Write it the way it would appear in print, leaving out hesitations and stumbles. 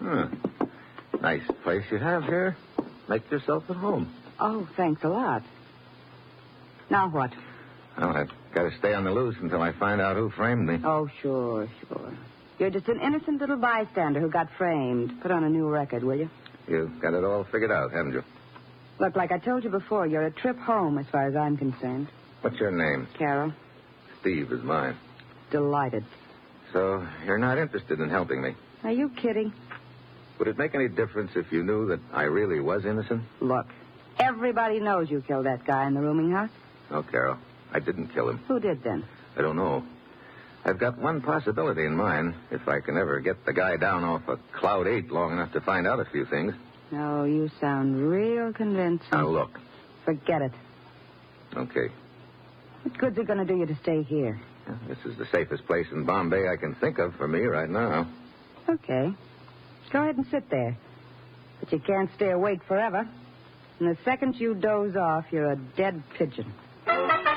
Nice place you have here. Make yourself at home. Oh, thanks a lot. Now what? Well, I've got to stay on the loose until I find out who framed me. Oh, sure. You're just an innocent little bystander who got framed. Put on a new record, will you? You've got it all figured out, haven't you? Look, like I told you before, you're a trip home as far as I'm concerned. What's your name? Carol. Steve is mine. Delighted. So you're not interested in helping me? Are you kidding? Would it make any difference if you knew that I really was innocent? Look, everybody knows you killed that guy in the rooming house. No, Carol. I didn't kill him. Who did then? I don't know. I've got one possibility in mind, if I can ever get the guy down off a Cloud 8 long enough to find out a few things. Oh, you sound real convincing. Now, look. Forget it. Okay. What good's it going to do you to stay here? Well, this is the safest place in Bombay I can think of for me right now. Okay. Go ahead and sit there. But you can't stay awake forever. And the second you doze off, you're a dead pigeon.